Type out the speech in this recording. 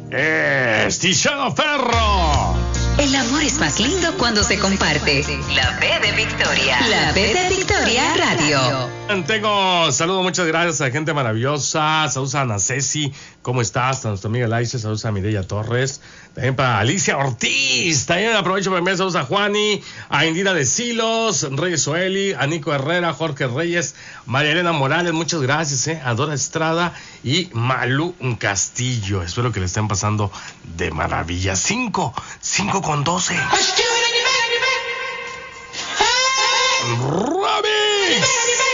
es Tiziano Ferro. El amor es más lindo cuando se comparte. La B de Victoria. La B de Victoria Radio. Tengo saludos, muchas gracias a gente maravillosa. Saludos a Ana Ceci, ¿cómo estás? A nuestra amiga Laisa, saludos a Mireya Torres. También para Alicia Ortiz. También aprovecho para enviar saludos a Juani, a Indira de Silos, Reyes Oeli, a Nico Herrera, Jorge Reyes, María Elena Morales, muchas gracias, a Dora Estrada y Malú Castillo. Espero que le estén pasando de maravilla. 5:12. Robbie.